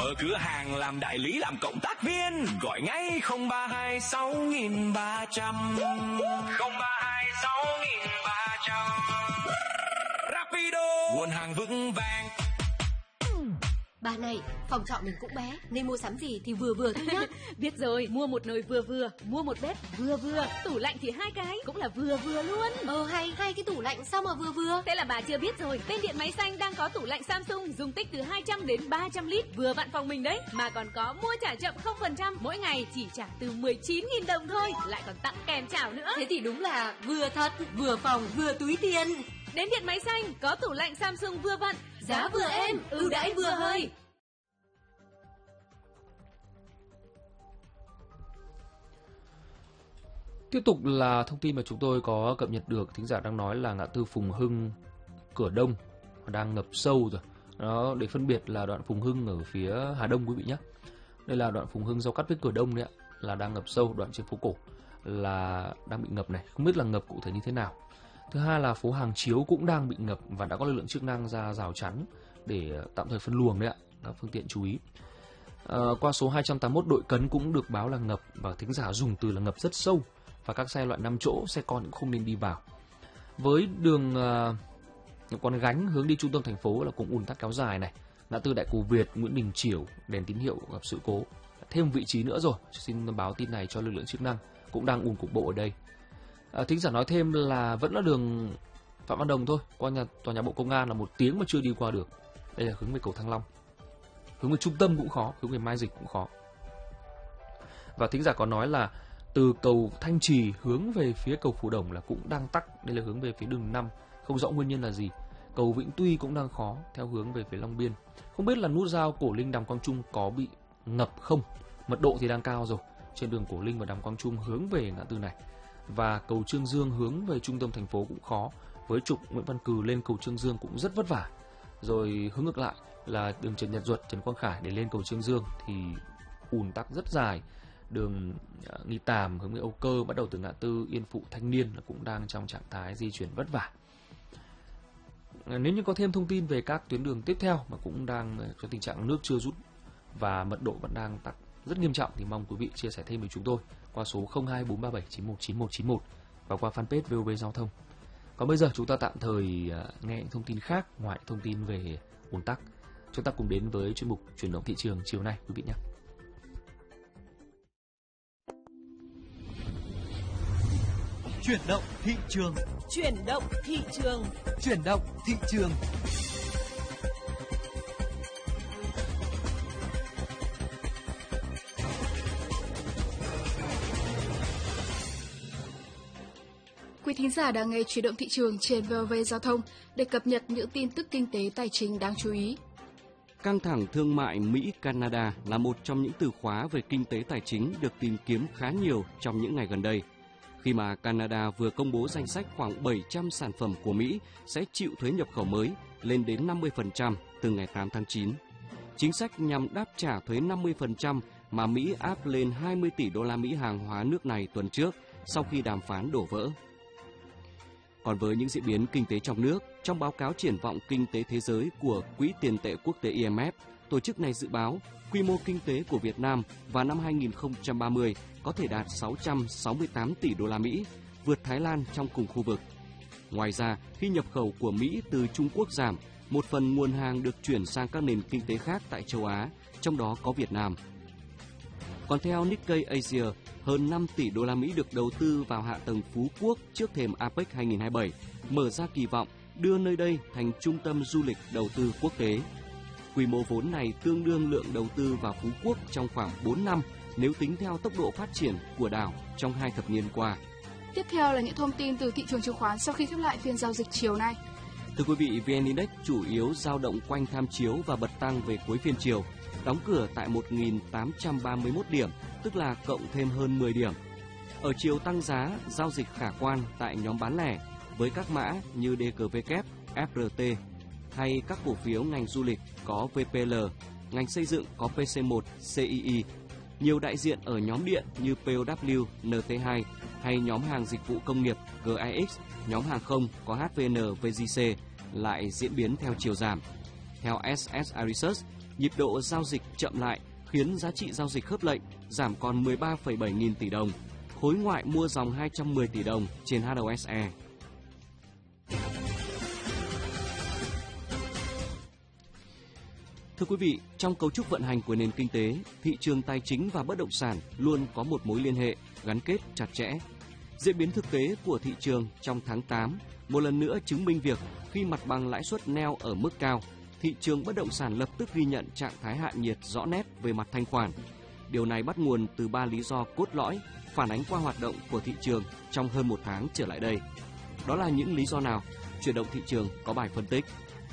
Mở cửa hàng, làm đại lý, làm cộng tác viên, gọi ngay 032 6300. 032 6300. Rapido, nguồn hàng vững vàng. Bà này, phòng trọ mình cũng bé, nên mua sắm gì thì vừa vừa thôi nhá. Biết rồi, mua một nồi vừa vừa, mua một bếp vừa vừa, tủ lạnh thì 2 cái cũng là vừa vừa luôn. Hay, 2 cái tủ lạnh sao mà vừa vừa? Thế là bà chưa biết rồi, bên Điện Máy Xanh đang có tủ lạnh Samsung dung tích từ 200 đến 300 lít vừa vặn phòng mình đấy. Mà còn có mua trả chậm 0%, mỗi ngày chỉ trả từ 19.000 đồng thôi, lại còn tặng kèm chảo nữa. Thế thì đúng là vừa thật, vừa phòng, vừa túi tiền. Đến Điện Máy Xanh có tủ lạnh Samsung vừa vặn, giá vừa êm, ưu đãi vừa hơi. Tiếp tục là thông tin mà chúng tôi có cập nhật được. Thính giả đang nói là ngã tư Phùng Hưng Cửa Đông đang ngập sâu rồi. Đó, để phân biệt là đoạn Phùng Hưng ở phía Hà Đông quý vị nhé. Đây là đoạn Phùng Hưng giao cắt với Cửa Đông đấy ạ, là đang ngập sâu. Đoạn trên phố cổ là đang bị ngập này, không biết là ngập cụ thể như thế nào. Thứ hai là phố Hàng Chiếu cũng đang bị ngập và đã có lực lượng chức năng ra rào chắn để tạm thời phân luồng đấy ạ. Các phương tiện chú ý. Qua số 281 Đội Cấn cũng được báo là ngập, và thính giả dùng từ là ngập rất sâu, và các xe loại 5 chỗ, xe con cũng không nên đi vào. Với đường Con Gánh hướng đi trung tâm thành phố là cũng ùn tắc kéo dài này. Ngã tư Đại Cổ Việt, Nguyễn Đình Chiểu, đèn tín hiệu gặp sự cố. Thêm vị trí nữa rồi, xin báo tin này cho lực lượng chức năng, cũng đang ùn cục bộ ở đây. Thính giả nói thêm là vẫn là đường Phạm Văn Đồng thôi, qua tòa nhà Bộ Công an là 1 tiếng mà chưa đi qua được. Đây là hướng về cầu Thăng Long. Hướng về trung tâm cũng khó, hướng về Mai Dịch cũng khó. Và thính giả có nói là từ cầu Thanh Trì hướng về phía cầu Phú Đồng là cũng đang tắc. Đây là hướng về phía đường 5, không rõ nguyên nhân là gì. Cầu Vĩnh Tuy cũng đang khó theo hướng về phía Long Biên. Không biết là nút giao Cổ Linh Đàm Quang Trung có bị ngập không? Mật độ thì đang cao rồi. Trên đường Cổ Linh và Đàm Quang Trung hướng về ngã tư này. Và cầu Trương Dương hướng về trung tâm thành phố cũng khó. Với trục Nguyễn Văn Cừ lên cầu Trương Dương cũng rất vất vả. Rồi hướng ngược lại là đường Trần Nhật Duật, Trần Quang Khải để lên cầu Trương Dương thì ùn tắc rất dài. Đường Nghi Tàm hướng về Âu Cơ bắt đầu từ ngã tư Yên Phụ Thanh Niên là cũng đang trong trạng thái di chuyển vất vả. Nếu như có thêm thông tin về các tuyến đường tiếp theo mà cũng đang cho tình trạng nước chưa rút và mật độ vẫn đang tắc rất nghiêm trọng thì mong quý vị chia sẻ thêm với chúng tôi qua số 02437919191 và qua fanpage VOV Giao thông. Còn bây giờ chúng ta tạm thời nghe thông tin khác ngoài thông tin về ùn tắc. Chúng ta cùng đến với chuyên mục Chuyển động thị trường chiều nay quý vị nhé. Chuyển động thị trường. Chuyển động thị trường. Chuyển động thị trường. Quý thính giả đang nghe Chuyển động thị trường trên VOV Giao thông để cập nhật những tin tức kinh tế tài chính đáng chú ý. Căng thẳng thương mại Mỹ-Canada là một trong những từ khóa về kinh tế tài chính được tìm kiếm khá nhiều trong những ngày gần đây, khi mà Canada vừa công bố danh sách khoảng 700 sản phẩm của Mỹ sẽ chịu thuế nhập khẩu mới lên đến 50% từ ngày 8 tháng 9. Chính sách nhằm đáp trả thuế 50% mà Mỹ áp lên 20 tỷ đô la Mỹ hàng hóa nước này tuần trước sau khi đàm phán đổ vỡ. Còn với những diễn biến kinh tế trong nước, trong báo cáo triển vọng kinh tế thế giới của Quỹ tiền tệ quốc tế IMF, tổ chức này dự báo quy mô kinh tế của Việt Nam vào năm 2030 có thể đạt 668 tỷ đô la Mỹ, vượt Thái Lan trong cùng khu vực. Ngoài ra, khi nhập khẩu của Mỹ từ Trung Quốc giảm, một phần nguồn hàng được chuyển sang các nền kinh tế khác tại châu Á, trong đó có Việt Nam. Còn theo Nikkei Asia, hơn 5 tỷ đô la Mỹ được đầu tư vào hạ tầng Phú Quốc trước thềm APEC 2027, mở ra kỳ vọng đưa nơi đây thành trung tâm du lịch đầu tư quốc tế. Quy mô vốn này tương đương lượng đầu tư vào Phú Quốc trong khoảng 4 năm nếu tính theo tốc độ phát triển của đảo trong 2 thập niên qua. Tiếp theo là những thông tin từ thị trường chứng khoán sau khi khép lại phiên giao dịch chiều nay. Thưa quý vị, VN Index chủ yếu dao động quanh tham chiếu và bật tăng về cuối phiên chiều, đóng cửa tại 1.831 điểm, tức là cộng thêm hơn 10 điểm. Ở chiều tăng giá, giao dịch khả quan tại nhóm bán lẻ với các mã như DGVK, FRT hay các cổ phiếu ngành du lịch có VPL, ngành xây dựng có PC1, CII. Nhiều đại diện ở nhóm điện như POW, NT2 hay nhóm hàng dịch vụ công nghiệp GIX, nhóm hàng không có HVN, VGC lại diễn biến theo chiều giảm. Theo SS Research, nhịp độ giao dịch chậm lại khiến giá trị giao dịch khớp lệnh giảm còn 13,7 nghìn tỷ đồng, khối ngoại mua dòng 210 tỷ đồng trên HOSE. Thưa quý vị, trong cấu trúc vận hành của nền kinh tế, thị trường tài chính và bất động sản luôn có một mối liên hệ, gắn kết chặt chẽ. Diễn biến thực tế của thị trường trong tháng 8 một lần nữa chứng minh việc khi mặt bằng lãi suất neo ở mức cao, thị trường bất động sản lập tức ghi nhận trạng thái hạ nhiệt rõ nét về mặt thanh khoản. Điều này bắt nguồn từ 3 lý do cốt lõi phản ánh qua hoạt động của thị trường trong hơn một tháng trở lại đây. Đó là những lý do nào? Chuyển động thị trường có bài phân tích.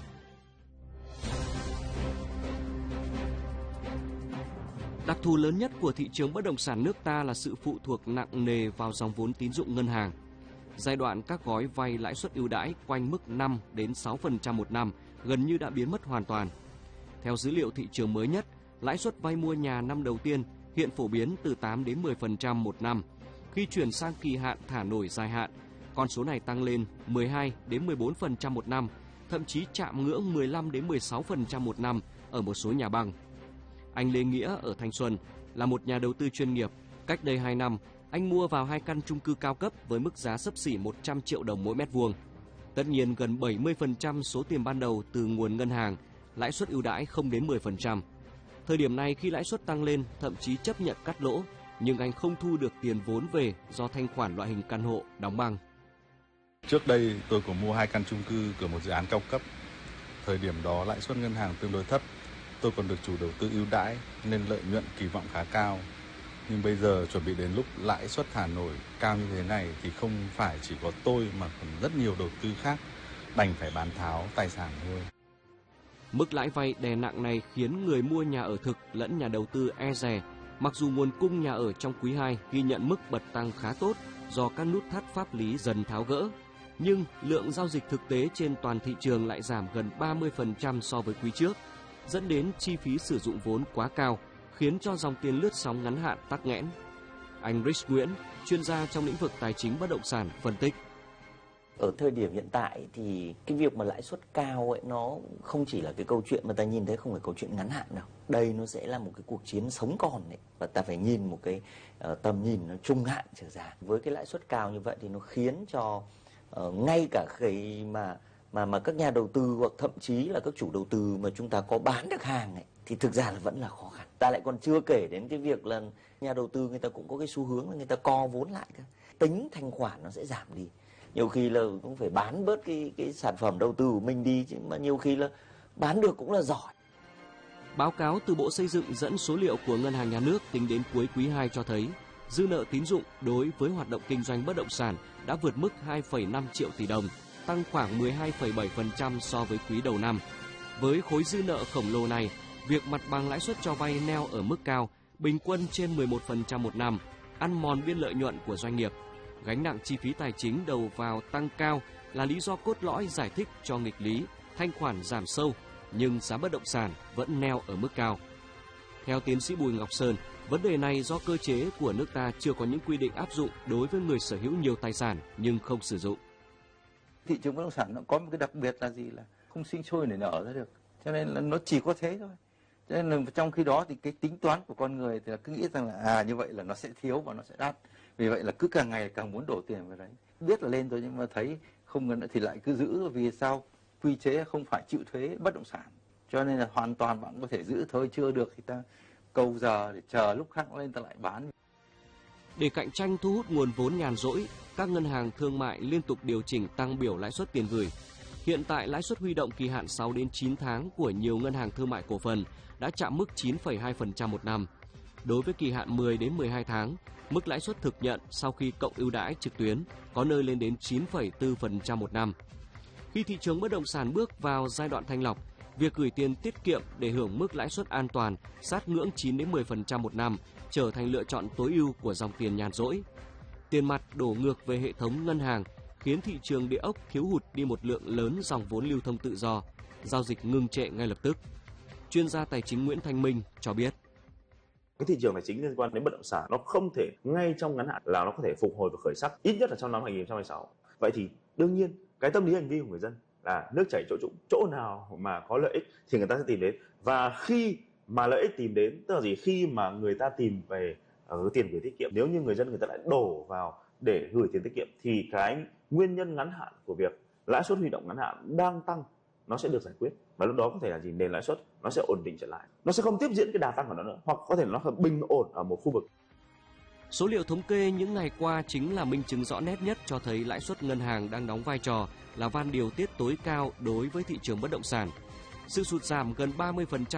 Đặc thù lớn nhất của thị trường bất động sản nước ta là sự phụ thuộc nặng nề vào dòng vốn tín dụng ngân hàng. Giai đoạn các gói vay lãi suất ưu đãi quanh mức 5 đến 6% một năm gần như đã biến mất hoàn toàn. Theo dữ liệu thị trường mới nhất, lãi suất vay mua nhà năm đầu tiên hiện phổ biến từ 8 đến 10% một năm. Khi chuyển sang kỳ hạn thả nổi dài hạn, con số này tăng lên 12 đến 14% một năm, thậm chí chạm ngưỡng 15 đến 16% một năm ở một số nhà băng. Anh Lê Nghĩa ở Thanh Xuân là một nhà đầu tư chuyên nghiệp. Cách đây 2 năm, anh mua vào 2 căn chung cư cao cấp với mức giá xấp xỉ 100 triệu đồng mỗi mét vuông. Tất nhiên gần 70% số tiền ban đầu từ nguồn ngân hàng, lãi suất ưu đãi không đến 10%. Thời điểm này khi lãi suất tăng lên, thậm chí chấp nhận cắt lỗ, nhưng anh không thu được tiền vốn về do thanh khoản loại hình căn hộ đóng băng. Trước đây tôi có mua 2 căn chung cư của một dự án cao cấp. Thời điểm đó lãi suất ngân hàng tương đối thấp. Tôi còn được chủ đầu tư ưu đãi nên lợi nhuận kỳ vọng khá cao. Nhưng bây giờ chuẩn bị đến lúc lãi suất thả nổi cao như thế này thì không phải chỉ có tôi mà còn rất nhiều đầu tư khác đành phải bán tháo tài sản thôi. Mức lãi vay đè nặng này khiến người mua nhà ở thực lẫn nhà đầu tư e dè. Mặc dù nguồn cung nhà ở trong quý 2 ghi nhận mức bật tăng khá tốt do các nút thắt pháp lý dần tháo gỡ, nhưng lượng giao dịch thực tế trên toàn thị trường lại giảm gần 30% so với quý trước, dẫn đến chi phí sử dụng vốn quá cao, khiến cho dòng tiền lướt sóng ngắn hạn tắc nghẽn. Anh Rich Nguyễn, chuyên gia trong lĩnh vực tài chính bất động sản, phân tích. Ở thời điểm hiện tại thì cái việc mà lãi suất cao ấy nó không chỉ là cái câu chuyện mà ta nhìn thấy, không phải câu chuyện ngắn hạn đâu. Đây nó sẽ là một cái cuộc chiến sống còn đấy, và ta phải nhìn một cái tầm nhìn nó trung hạn trở ra. Với cái lãi suất cao như vậy thì nó khiến cho ngay cả khi mà các nhà đầu tư hoặc thậm chí là các chủ đầu tư mà chúng ta có bán được hàng ấy, thì thực ra là vẫn là khó khăn. Ta lại còn chưa kể đến cái việc là nhà đầu tư người ta cũng có cái xu hướng là người ta co vốn lại cơ. Tính thanh khoản nó sẽ giảm đi. Nhiều khi là cũng phải bán bớt cái sản phẩm đầu tư của mình đi, chứ mà nhiều khi là bán được cũng là giỏi. Báo cáo từ Bộ Xây dựng dẫn số liệu của Ngân hàng Nhà nước tính đến cuối quý 2 cho thấy dư nợ tín dụng đối với hoạt động kinh doanh bất động sản đã vượt mức 2,5 triệu tỷ đồng, tăng khoảng 12,7% so với quý đầu năm. Với khối dư nợ khổng lồ này, việc mặt bằng lãi suất cho vay neo ở mức cao, bình quân trên 11% một năm, ăn mòn biên lợi nhuận của doanh nghiệp. Gánh nặng chi phí tài chính đầu vào tăng cao là lý do cốt lõi giải thích cho nghịch lý, thanh khoản giảm sâu, nhưng giá bất động sản vẫn neo ở mức cao. Theo tiến sĩ Bùi Ngọc Sơn, vấn đề này do cơ chế của nước ta chưa có những quy định áp dụng đối với người sở hữu nhiều tài sản nhưng không sử dụng. Thị trường bất động sản nó có một cái đặc biệt là gì, là không sinh sôi nảy nở ra được, cho nên là nó chỉ có thế thôi. Cho nên là trong khi đó thì cái tính toán của con người thì là cứ nghĩ rằng là như vậy là nó sẽ thiếu và nó sẽ đắt. Vì vậy là cứ càng ngày càng muốn đổ tiền vào đấy. Biết là lên rồi nhưng mà thấy không nữa thì lại cứ giữ. Vì sao? Quy chế không phải chịu thuế bất động sản. Cho nên là hoàn toàn bạn có thể giữ thôi, chưa được thì ta câu giờ để chờ lúc khác lên ta lại bán. Để cạnh tranh thu hút nguồn vốn nhàn rỗi, các ngân hàng thương mại liên tục điều chỉnh tăng biểu lãi suất tiền gửi. Hiện tại lãi suất huy động kỳ hạn 6 đến 9 tháng của nhiều ngân hàng thương mại cổ phần đã chạm mức 9,2% một năm. Đối với kỳ hạn 10 đến 12 tháng, mức lãi suất thực nhận sau khi cộng ưu đãi trực tuyến có nơi lên đến 9,4% một năm. Khi thị trường bất động sản bước vào giai đoạn thanh lọc, việc gửi tiền tiết kiệm để hưởng mức lãi suất an toàn sát ngưỡng 9 đến 10% một năm trở thành lựa chọn tối ưu của dòng tiền nhàn rỗi. Tiền mặt đổ ngược về hệ thống ngân hàng khiến thị trường địa ốc thiếu hụt đi một lượng lớn dòng vốn lưu thông tự do, giao dịch ngưng trệ ngay lập tức. Chuyên gia tài chính Nguyễn Thanh Minh cho biết. Cái thị trường tài chính liên quan đến bất động sản nó không thể ngay trong ngắn hạn là nó có thể phục hồi và khởi sắc, ít nhất là trong năm 2026. Vậy thì đương nhiên cái tâm lý hành vi của người dân là nước chảy chỗ nào mà có lợi ích thì người ta sẽ tìm đến. Và khi mà lợi ích tìm đến, tức là gì? Khi mà người ta tìm về tiền gửi tiết kiệm, nếu như người ta lại đổ vào để gửi tiền tiết kiệm thì cái nguyên nhân ngắn hạn của việc lãi suất huy động ngắn hạn đang tăng nó sẽ được giải quyết, và lúc đó có thể là gì? Nền lãi suất nó sẽ ổn định trở lại, nó sẽ không tiếp diễn cái đà tăng của nó nữa, hoặc có thể nó bình ổn ở một khu vực. Số liệu thống kê những ngày qua chính là minh chứng rõ nét nhất cho thấy lãi suất ngân hàng đang đóng vai trò là van điều tiết tối cao đối với thị trường bất động sản. Sự sụt giảm gần 30%